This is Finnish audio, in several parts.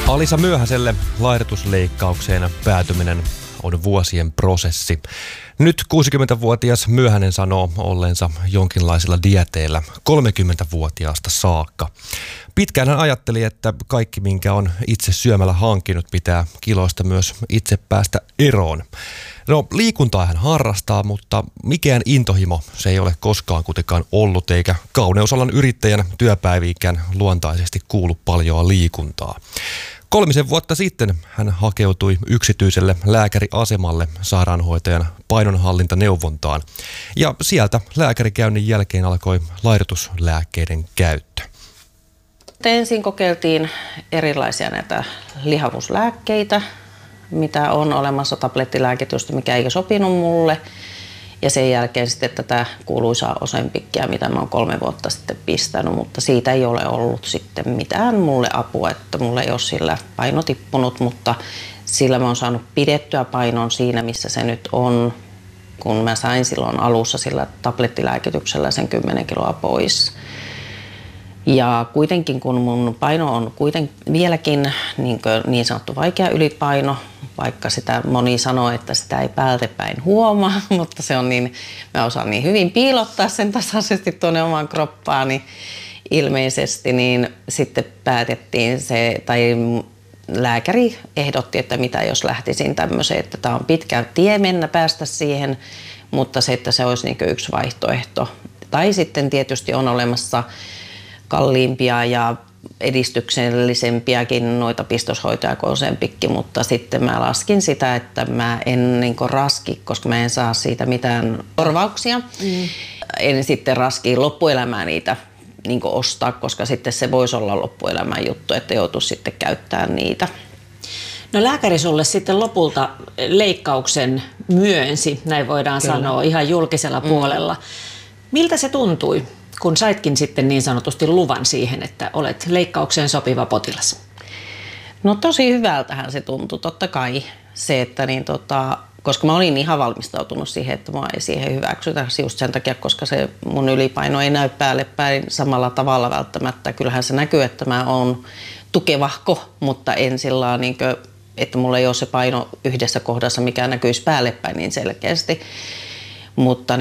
Alisa Myöhäselle laihdutusleikkaukseen päätyminen on vuosien prosessi. Nyt 60-vuotias Myöhänen sanoo olleensa jonkinlaisilla dieteillä 30-vuotiaasta saakka. Pitkään hän ajatteli, että kaikki minkä on itse syömällä hankinut pitää kiloista myös itse päästä eroon. No, liikuntaa hän harrastaa, mutta mikään intohimo se ei ole koskaan kuitenkaan ollut, eikä kauneusalan yrittäjän työpäiviikään luontaisesti kuulu paljoa liikuntaa. 3 vuotta sitten hän hakeutui yksityiselle lääkäriasemalle sairaanhoitajan painonhallintaneuvontaan ja sieltä lääkärikäynnin jälkeen alkoi laihdutuslääkkeiden käyttö. Ensin kokeiltiin erilaisia näitä lihavuuslääkkeitä, mitä on olemassa tablettilääkitystä, mikä ei sopinut mulle. Ja sen jälkeen sitten tätä kuuluisaa Ozempickia, mitä mä oon 3 vuotta sitten pistänyt, mutta siitä ei ole ollut sitten mitään mulle apua, että mulle ei ole sillä paino tippunut, mutta sillä mä oon saanut pidettyä painon siinä, missä se nyt on, kun mä sain silloin alussa sillä tablettilääkityksellä sen 10 kiloa pois. Ja kuitenkin kun mun paino on vieläkin niin sanottu vaikea ylipaino, vaikka sitä moni sanoo, että sitä ei päältäpäin huomaa, mutta se on niin, mä osaan niin hyvin piilottaa sen tasaisesti tuonne omaan kroppaani ilmeisesti, niin sitten päätettiin se, tai lääkäri ehdotti, että mitä jos lähtisin tämmöiseen, että tämä on pitkä tie mennä päästä siihen, mutta se, että se olisi niin kuin yksi vaihtoehto. Tai sitten tietysti on olemassa kalliimpia ja edistyksellisempiäkin noita pistoshoitoja kuin Ozempicki, mutta sitten mä laskin sitä, että mä en raski, koska mä en saa siitä mitään korvauksia. En sitten raski loppuelämää niitä ostaa, koska sitten se voisi olla loppuelämän juttu, että joutuisi sitten käyttämään niitä. No lääkäri sulle sitten lopulta leikkauksen myönsi, näin voidaan sanoa, ihan julkisella puolella. Miltä se tuntui, kun saitkin sitten niin sanotusti luvan siihen, että olet leikkaukseen sopiva potilas? No tosi hyvältähän se tuntui, totta kai. Se, että koska mä olin ihan valmistautunut siihen, että mua ei siihen hyväksytä just sen takia, koska se mun ylipaino ei näy päälle päin samalla tavalla välttämättä. Kyllähän se näkyy, että mä oon tukevahko, mutta en sillä että mulla ei ole se paino yhdessä kohdassa, mikä näkyisi päälle päin niin selkeästi. Mutta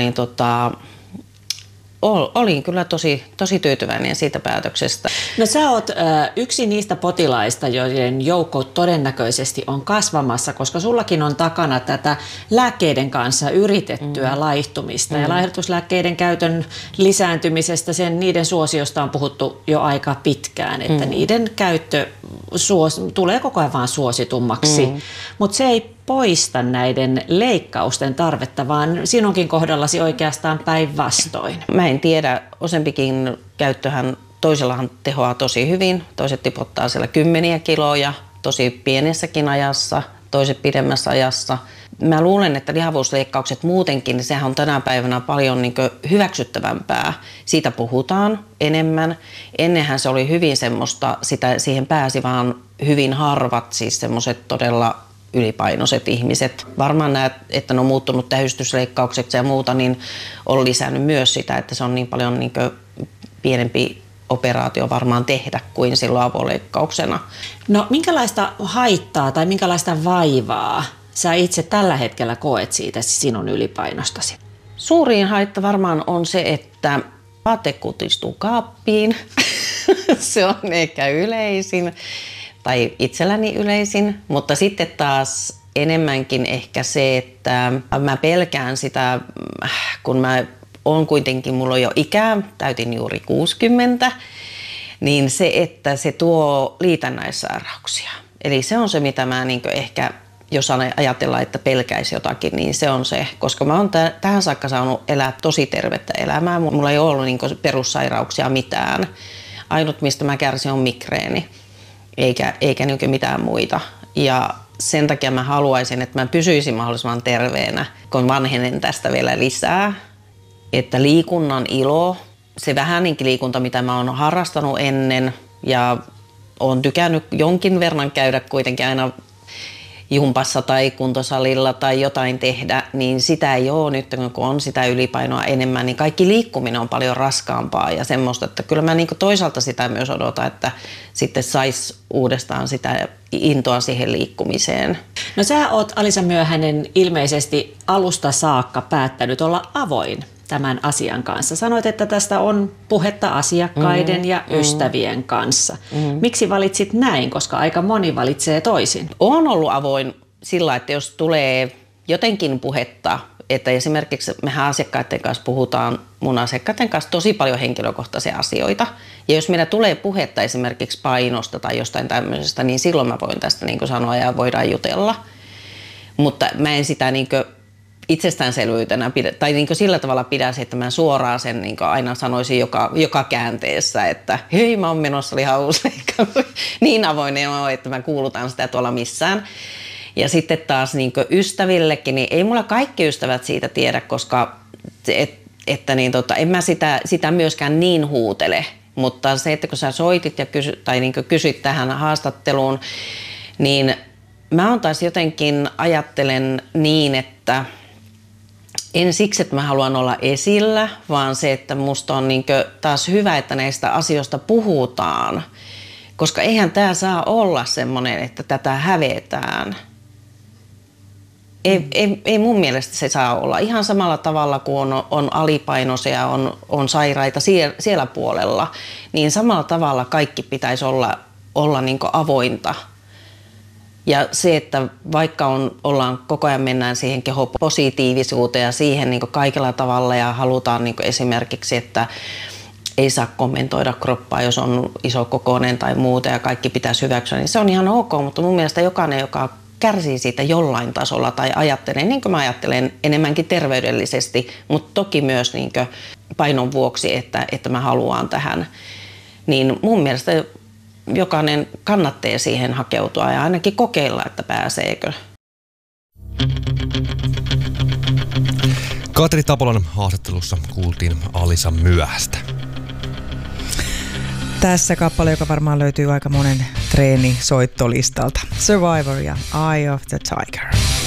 olin kyllä tosi tyytyväinen siitä päätöksestä. No sä oot yksi niistä potilaista, joiden joukko todennäköisesti on kasvamassa, koska sullakin on takana tätä lääkkeiden kanssa yritettyä laihtumista. Ja laihdutuslääkkeiden käytön lisääntymisestä, niiden suosiosta on puhuttu jo aika pitkään, että niiden käyttö tulee koko ajan vaan suositummaksi. Mutta se ei poista näiden leikkausten tarvetta, vaan sinunkin kohdallasi oikeastaan päinvastoin. Mä en tiedä, Ozempicin käyttöhän toisellahan tehoaa tosi hyvin, toiset tipottaa siellä 10 kiloja tosi pienessäkin ajassa, toiset pidemmässä ajassa. Mä luulen, että lihavuusleikkaukset muutenkin, niin sehän on tänä päivänä paljon hyväksyttävämpää. Siitä puhutaan enemmän. Ennenhän se oli hyvin semmoista, siihen pääsi vaan hyvin harvat, siis semmoiset todella ylipainoiset ihmiset. Varmaan nämä, että ne on muuttunut tähystysleikkaukseksi ja muuta, niin on lisännyt myös sitä, että se on niin paljon pienempi operaatio varmaan tehdä kuin silloin avoleikkauksena. No minkälaista haittaa tai minkälaista vaivaa sä itse tällä hetkellä koet siitä sinun ylipainostasi? Suurin haitta varmaan on se, että vaate kutistuu kaappiin. Se on ehkä yleisin. Tai itselläni yleisin, mutta sitten taas enemmänkin ehkä se, että mä pelkään sitä, kun mä oon kuitenkin, mulla on jo ikää, täytin juuri 60, niin se, että se tuo liitännäissairauksia. Eli se on se, mitä mä ehkä, jos ajatellaan, että pelkäisi jotakin, niin se on se, koska mä oon tähän saakka saanut elää tosi tervettä elämää. Mulla ei ole ollut perussairauksia mitään. Ainut, mistä mä kärsin, on migreeni. Eikä mitään muita. Ja sen takia mä haluaisin, että mä pysyisin mahdollisimman terveenä, kun vanhenen tästä vielä lisää. Että liikunnan ilo, se vähäinenkin liikunta, mitä mä oon harrastanut ennen ja oon tykännyt jonkin verran käydä kuitenkin aina jumpassa tai kuntosalilla tai jotain tehdä, niin sitä ei ole nyt, kun on sitä ylipainoa enemmän, niin kaikki liikkuminen on paljon raskaampaa ja semmoista, että kyllä mä niin kuin toisaalta sitä myös odotan, että sitten saisi uudestaan sitä intoa siihen liikkumiseen. No sä oot, Alisa Myöhänen, ilmeisesti alusta saakka päättänyt olla avoin tämän asian kanssa. Sanoit, että tästä on puhetta asiakkaiden ja ystävien kanssa. Miksi valitsit näin, koska aika moni valitsee toisin? Olen ollut avoin sillä, että jos tulee jotenkin puhetta, että esimerkiksi mehän asiakkaiden kanssa puhutaan mun asiakkaiden kanssa tosi paljon henkilökohtaisia asioita. Ja jos meillä tulee puhetta esimerkiksi painosta tai jostain tämmöisestä, niin silloin mä voin tästä niin kuin sanoa ja voidaan jutella. Mutta mä en sitä niin kuin itsestäänselvyytenä tai niin kuin sillä tavalla pidä se, että mä suoraan sen niin kuin aina sanoisin joka käänteessä, että hei, mä oon menossa lihavuusleikkaukseen. Niin avoinen on, että mä kuulutan sitä tuolla missään. Ja sitten taas niin kuin ystävillekin, niin ei mulla kaikki ystävät siitä tiedä, koska en mä sitä myöskään niin huutele. Mutta se, että kun sä soitit ja niin kuin kysyt tähän haastatteluun, niin mä oon taas jotenkin ajattelen niin, että en siksi, että mä haluan olla esillä, vaan se, että musta on niin kuin taas hyvä, että näistä asioista puhutaan. Koska eihän tää saa olla semmoinen, että tätä hävetään. Ei mun mielestä se saa olla. Ihan samalla tavalla kuin on alipainoisia, on sairaita siellä puolella, niin samalla tavalla kaikki pitäisi olla niin kuin avointa. Ja se, että vaikka ollaan koko ajan mennään siihen kehopositiivisuuteen ja siihen niin kuin kaikella tavalla ja halutaan niin kuin esimerkiksi, että ei saa kommentoida kroppaa, jos on isokokoinen tai muuta ja kaikki pitäisi hyväksyä, niin se on ihan ok, mutta mun mielestä jokainen, joka kärsii siitä jollain tasolla tai ajattelee, niin kuin mä ajattelen enemmänkin terveydellisesti, mutta toki myös niin kuin painon vuoksi, että mä haluan tähän, niin mun mielestä jokainen kannattaa siihen hakeutua ja ainakin kokeilla, että pääseekö. Katri Tapolan haastattelussa kuultiin Alisa Myöhästä. Tässä kappale, joka varmaan löytyy aika monen treenisoittolistalta. Survivor ja Eye of the Tiger.